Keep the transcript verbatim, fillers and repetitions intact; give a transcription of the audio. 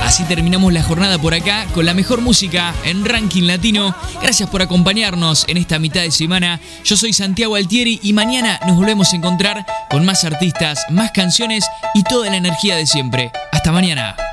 Así terminamos la jornada por acá con la mejor música en Ranking Latino. Gracias por acompañarnos en esta mitad de semana. Yo soy Santiago Altieri y mañana nos volvemos a encontrar con más artistas, más canciones y toda la energía de siempre. Hasta mañana.